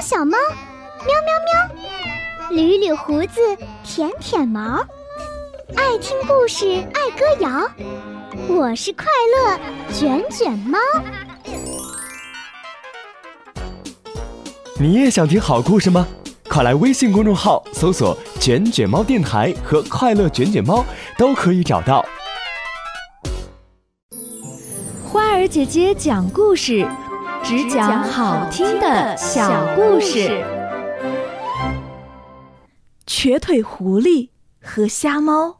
小猫，喵喵喵，捋捋胡子，舔舔毛，爱听故事，爱歌谣。我是快乐卷卷猫。 你也想听好故事吗？快来微信公众号搜索卷卷猫电台和快乐卷卷猫，都可以找到。 花儿姐姐讲故事，只讲好听的小故事。瘸腿狐狸和瞎猫。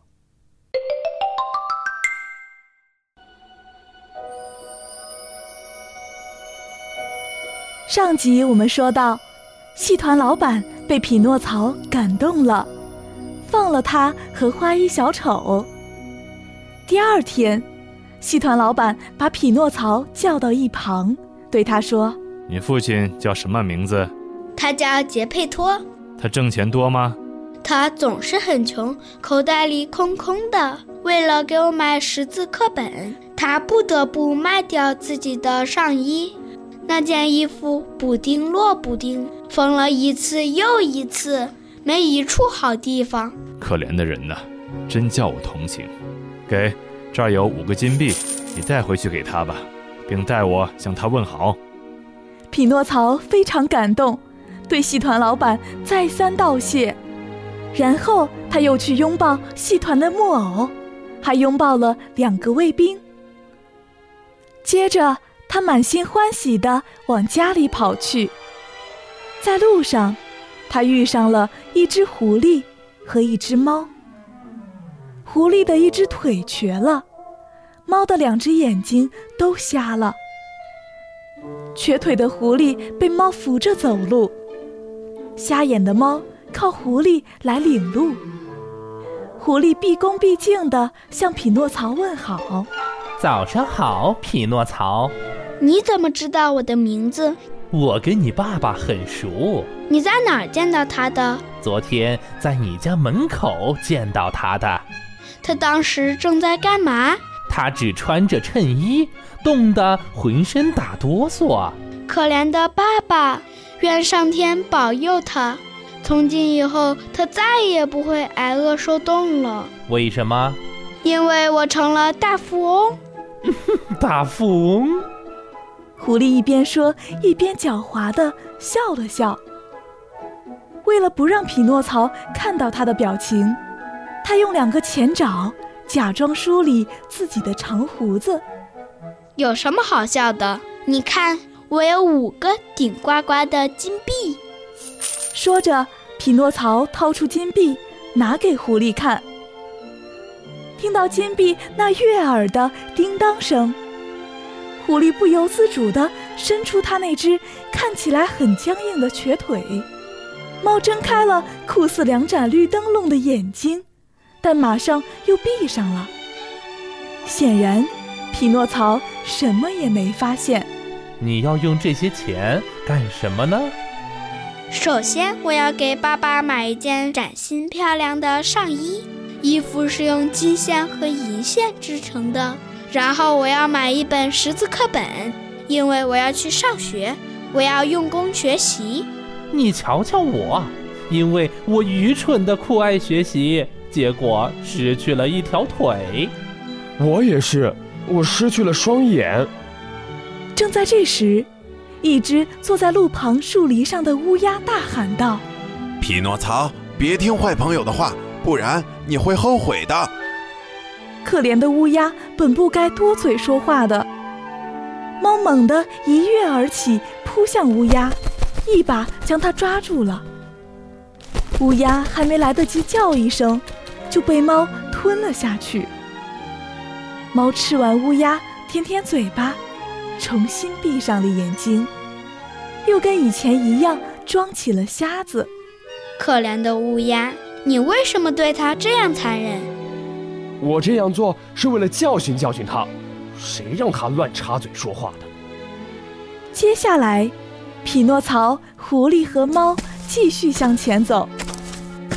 上集我们说到，戏团老板被匹诺曹感动了，放了他和花衣小丑。第二天，戏团老板把匹诺曹叫到一旁，对他说： 你父亲叫什么名字？ 他叫杰佩托。 他挣钱多吗？ 他总是很穷，口袋里空空的。为了给我买识字课本，他不得不卖掉自己的上衣。那件衣服补丁落补丁，缝了一次又一次，没一处好地方。 可怜的人呐，真叫我同情。给，这儿有5个金币，你带回去给他吧，并代我向他问好。 匹诺曹非常感动，对戏团老板再三道谢。然后他又去拥抱戏团的木偶，还拥抱了2个卫兵。接着他满心欢喜地往家里跑去。在路上，他遇上了一只狐狸和一只猫。狐狸的一只腿瘸了，猫的2只眼睛都瞎了。瘸腿的狐狸被猫扶着走路，瞎眼的猫靠狐狸来领路。狐狸毕恭毕敬地向匹诺曹问好： 早上好，匹诺曹。 你怎么知道我的名字？ 我跟你爸爸很熟。 你在哪儿见到他的？ 昨天在你家门口见到他的。 他当时正在干嘛？ 他只穿着衬衣，冻得浑身打哆嗦。 可怜的爸爸，愿上天保佑他。从今以后，他再也不会挨饿受冻了。 为什么？ 因为我成了大富翁。 大富翁？ 狐狸一边说，一边狡猾地笑了笑。为了不让匹诺曹看到他的表情，他用2个前爪假装梳理自己的长胡子。 有什么好笑的？你看，我有5个顶呱呱的金币。 说着，匹诺曹掏出金币拿给狐狸看。听到金币那悦耳的叮当声，狐狸不由自主地伸出他那只看起来很僵硬的瘸腿。猫睁开了酷似2盏绿灯笼的眼睛，但马上又闭上了。显然，匹诺曹什么也没发现。 你要用这些钱干什么呢？ 首先，我要给爸爸买一件崭新漂亮的上衣，衣服是用金线和银线织成的。然后我要买一本识字课本，因为我要去上学，我要用功学习。 你瞧瞧我，因为我愚蠢的酷爱学习，结果失去了一条腿。 我也是，我失去了双眼。 正在这时，一只坐在路旁树篱上的乌鸦大喊道： 匹诺曹，别听坏朋友的话，不然你会后悔的。 可怜的乌鸦本不该多嘴说话的。猫猛地一跃而起，扑向乌鸦，一把将它抓住了。乌鸦还没来得及叫一声，就被猫吞了下去。猫吃完乌鸦，舔舔嘴巴，重新闭上了眼睛，又跟以前一样装起了瞎子。 可怜的乌鸦，你为什么对它这样残忍？ 我这样做是为了教训教训他，谁让他乱插嘴说话的？ 接下来，匹诺曹、狐狸和猫继续向前走。